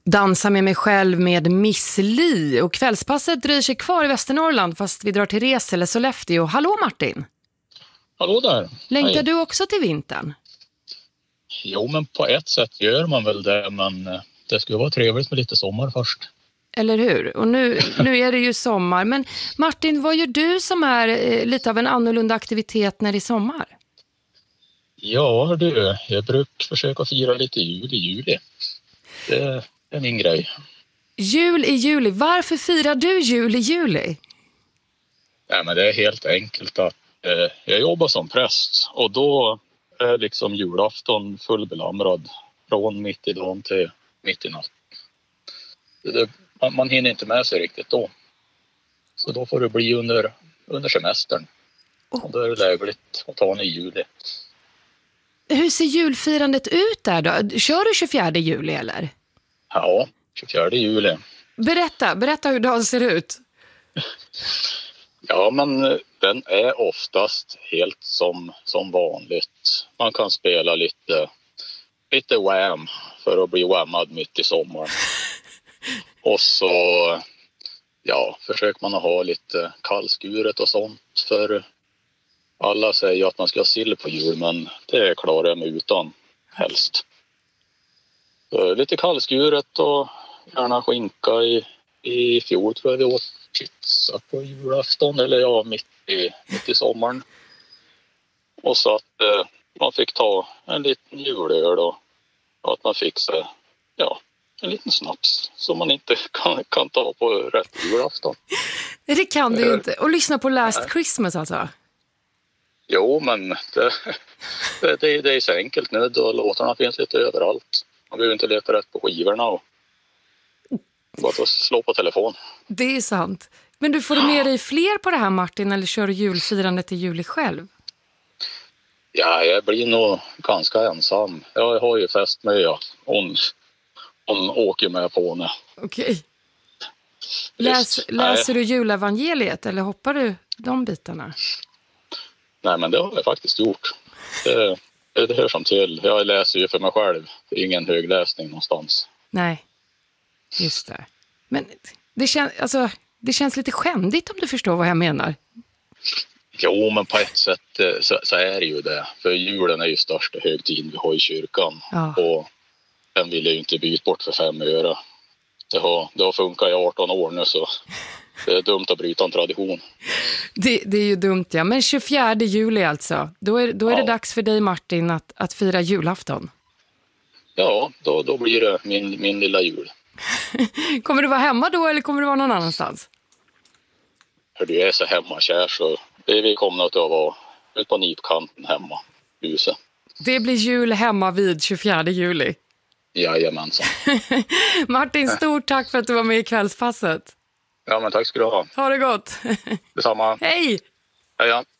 Dansa med mig själv med Miss Li. Och kvällspasset dröjer sig kvar i Västernorrland fast vi drar till Res eller Sollefteå. Hallå Martin! Hallå där! Längtar Hej. du också till vintern? Jo, men på ett sätt gör man väl det, men det skulle vara trevligt med lite sommar först. Eller hur? Och nu är det ju sommar. Men Martin, vad gör du som är lite av en annorlunda aktivitet när det är sommar? Ja du, jag brukar försöka fira lite jul i juli. Det är min grej. Jul i juli. Varför firar du jul i juli? Nej, men det är helt enkelt att jag jobbar som präst och då är liksom julafton fullbelamrad från mitt i dagen till mitt i natt. Man hinner inte med sig riktigt då. Så då får det bli under semestern. Och då är det lägligt att ta en i juli. Hur ser julfirandet ut där då? Kör du 24 juli eller? Ja, 24 juli. Berätta hur dagen ser ut. Ja, men den är oftast helt som vanligt. Man kan spela lite Wham för att bli whammad mitt i sommaren. Och så försöker man ha lite kallskuret och sånt. För alla säger att man ska ha sill på jul, men det klarar jag mig utan helst. Så lite kallskuret och gärna skinka i fjol tror jag vi åt pizza på julafton, eller mitt i sommaren. Och så att man fick ta en liten julöl och att man fick sig, en liten snaps som man inte kan ta på rätt julafton. Det kan du inte. Och lyssna på Last Christmas alltså? Jo, men det är så enkelt nu. Då låtarna finns lite överallt. Man behöver inte leta rätt på skivorna och bara slå på telefon. Det är sant. Men du får du med dig fler på det här Martin, eller kör du julfirandet i juli själv? Ja, jag blir nog ganska ensam. Jag har ju fest med hon åker med på henne. Okej. Läser du julevangeliet eller hoppar du de bitarna? Nej, men det har jag faktiskt gjort. Det hör som till. Jag läser ju för mig själv. Det är ingen högläsning någonstans. Nej, just det. Men det känns lite skändigt om du förstår vad jag menar. Jo, men på ett sätt så är det ju det. För julen är ju största högtiden vi har i kyrkan. Ja. Och den vill jag ju inte byta bort för 5 öre. Det har funkat i 18 år nu, så det är dumt att bryta en tradition. Det är ju dumt, ja. Men 24 juli alltså. Då är det dags för dig Martin att fira julafton. Ja, då blir det min lilla jul. Kommer du vara hemma då eller kommer du vara någon annanstans? Hör du, är så hemmakär så vi kommer att vara ut på nipkanten hemma i huset. Det blir jul hemma vid 24 juli. Jajamensan. Martin, stort tack för att du var med i kvällspasset. Ja, men tack ska du ha. Ha det gott. Detsamma. Hej! Hej.